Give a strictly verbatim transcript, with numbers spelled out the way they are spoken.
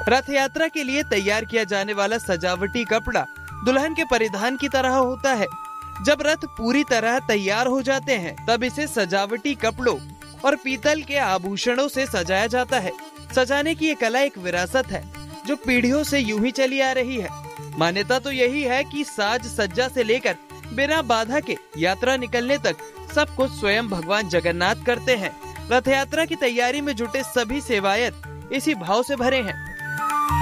रथ यात्रा के लिए तैयार किया जाने वाला सजावटी कपड़ा दुल्हन के परिधान की तरह होता है। जब रथ पूरी तरह तैयार हो जाते हैं तब इसे सजावटी कपड़ों और पीतल के आभूषणों से सजाया जाता है। सजाने की ये कला एक विरासत है जो पीढ़ियों से यूं ही चली आ रही है। मान्यता तो यही है कि साज सज्जा से लेकर बिना बाधा के यात्रा निकलने तक सब कुछ स्वयं भगवान जगन्नाथ करते हैं। रथ यात्रा की तैयारी में जुटे सभी सेवायत इसी भाव से भरे हैं।